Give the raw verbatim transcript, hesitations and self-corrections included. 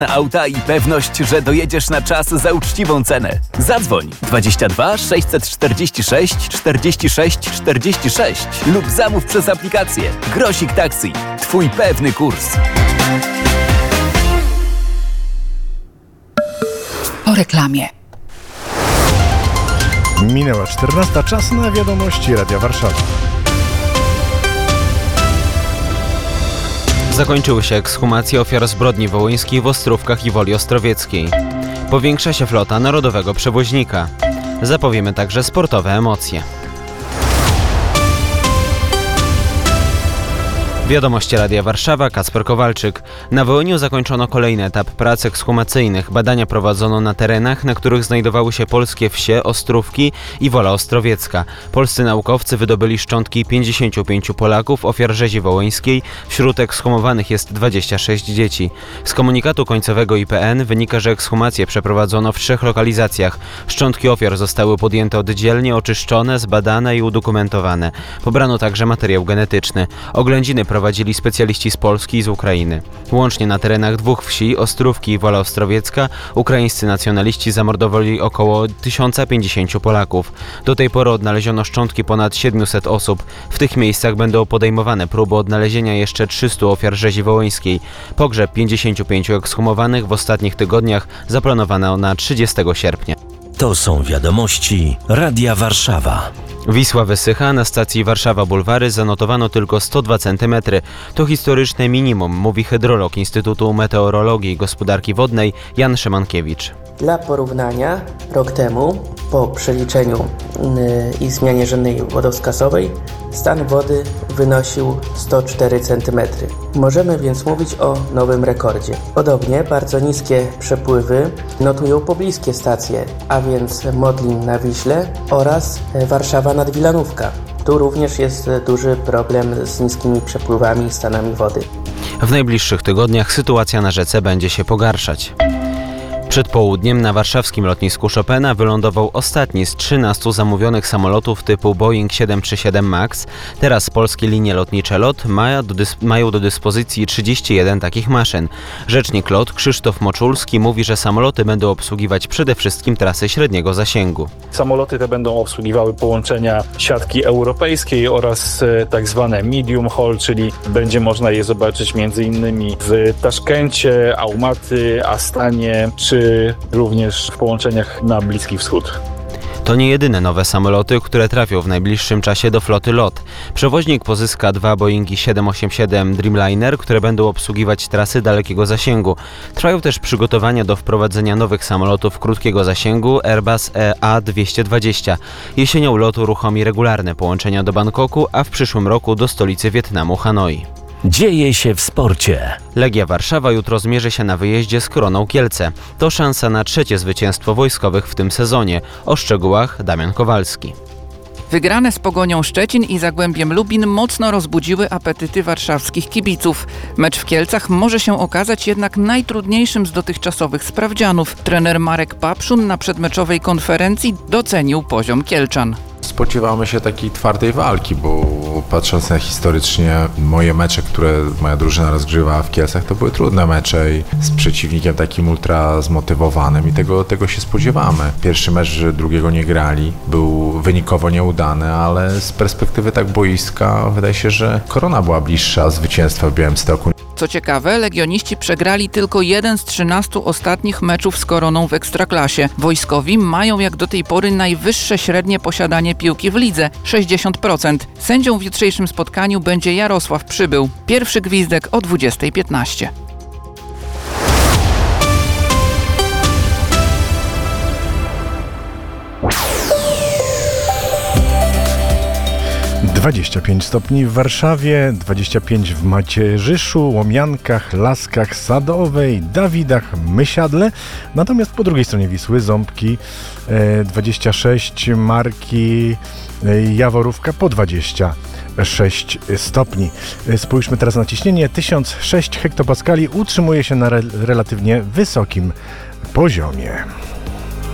auta i pewność, że dojedziesz na czas za uczciwą cenę. Zadzwoń dwadzieścia dwa sześćset czterdzieści sześć czterdzieści sześć czterdzieści sześć lub zamów przez aplikację Grosik Taxi. Twój pewny kurs. Po reklamie. Minęła czternasta, czas na wiadomości Radia Warszawa. Zakończyły się ekshumacje ofiar zbrodni wołyńskiej w Ostrówkach i Woli Ostrowieckiej. Powiększa się flota narodowego przewoźnika. Zapowiemy także sportowe emocje. Wiadomości Radia Warszawa, Kacper Kowalczyk. Na Wołyniu zakończono kolejny etap prac ekshumacyjnych. Badania prowadzono na terenach, na których znajdowały się polskie wsie, Ostrówki i Wola Ostrowiecka. Polscy naukowcy wydobyli szczątki pięćdziesięciu pięciu Polaków, ofiar rzezi wołyńskiej. Wśród ekshumowanych jest dwadzieścia sześć dzieci. Z komunikatu końcowego I P N wynika, że ekshumacje przeprowadzono w trzech lokalizacjach. Szczątki ofiar zostały podjęte oddzielnie, oczyszczone, zbadane i udokumentowane. Pobrano także materiał genetyczny. Oględziny prowadzili specjaliści z Polski i z Ukrainy. Łącznie na terenach dwóch wsi, Ostrówki i Wola Ostrowiecka, ukraińscy nacjonaliści zamordowali około tysiąc pięćdziesięciu Polaków. Do tej pory odnaleziono szczątki ponad siedmiuset osób. W tych miejscach będą podejmowane próby odnalezienia jeszcze trzystu ofiar rzezi wołyńskiej. Pogrzeb pięćdziesięciu pięciu ekshumowanych w ostatnich tygodniach zaplanowano na trzydziestego sierpnia. To są wiadomości Radia Warszawa. Wisła wysycha, na stacji Warszawa Bulwary zanotowano tylko sto dwa centymetry. To historyczne minimum, mówi hydrolog Instytutu Meteorologii i Gospodarki Wodnej Jan Szymankiewicz. Dla porównania, rok temu, po przeliczeniu yy, i zmianie rzędnej wodowskazowej, stan wody wynosił sto cztery centymetry. Możemy więc mówić o nowym rekordzie. Podobnie bardzo niskie przepływy notują pobliskie stacje, a więc Modlin na Wiśle oraz Warszawa nad Wilanówka. Tu również jest duży problem z niskimi przepływami i stanami wody. W najbliższych tygodniach sytuacja na rzece będzie się pogarszać. Przed południem na warszawskim lotnisku Chopina wylądował ostatni z trzynastu zamówionych samolotów typu Boeing siedem trzy siedem MAX. Teraz polskie linie lotnicze LOT mają do, dys- mają do dyspozycji trzydzieści jeden takich maszyn. Rzecznik LOT Krzysztof Moczulski mówi, że samoloty będą obsługiwać przede wszystkim trasy średniego zasięgu. Samoloty te będą obsługiwały połączenia siatki europejskiej oraz tak zwane medium haul, czyli będzie można je zobaczyć między innymi w Taszkencie, Almaty, Astanie czy również w połączeniach na Bliski Wschód. To nie jedyne nowe samoloty, które trafią w najbliższym czasie do floty LOT. Przewoźnik pozyska dwa Boeingi siedem osiem siedem Dreamliner, które będą obsługiwać trasy dalekiego zasięgu. Trwają też przygotowania do wprowadzenia nowych samolotów krótkiego zasięgu Airbus E A dwieście dwadzieścia. Jesienią LOT uruchomi regularne połączenia do Bangkoku, a w przyszłym roku do stolicy Wietnamu Hanoi. Dzieje się w sporcie. Legia Warszawa jutro zmierzy się na wyjeździe z Koroną Kielce. To szansa na trzecie zwycięstwo wojskowych w tym sezonie. O szczegółach Damian Kowalski. Wygrane z Pogonią Szczecin i Zagłębiem Lubin mocno rozbudziły apetyty warszawskich kibiców. Mecz w Kielcach może się okazać jednak najtrudniejszym z dotychczasowych sprawdzianów. Trener Marek Papszun na przedmeczowej konferencji docenił poziom Kielczan. Spodziewamy się takiej twardej walki, bo patrząc na historycznie moje mecze, które moja drużyna rozgrywała w Kielcach, to były trudne mecze i z przeciwnikiem takim ultra zmotywowanym i tego, tego się spodziewamy. Pierwszy mecz drugiego nie grali, był wynikowo nieudany, ale z perspektywy tak boiska wydaje się, że Korona była bliższa zwycięstwa w Białymstoku. Co ciekawe, legioniści przegrali tylko jeden z trzynastu ostatnich meczów z Koroną w Ekstraklasie. Wojskowi mają jak do tej pory najwyższe średnie posiadanie piłki w lidze – sześćdziesiąt procent. Sędzią w jutrzejszym spotkaniu będzie Jarosław Przybył. Pierwszy gwizdek o dwudziesta piętnaście. dwadzieścia pięć stopni w Warszawie, dwadzieścia pięć w Macierzyszu, Łomiankach, Laskach Sadowej, Dawidach, Mysiadle. Natomiast po drugiej stronie Wisły Ząbki dwadzieścia sześć, Marki, Jaworówka po dwadzieścia sześć stopni. Spójrzmy teraz na ciśnienie. tysiąc sześć hektopaskali utrzymuje się na re- relatywnie wysokim poziomie.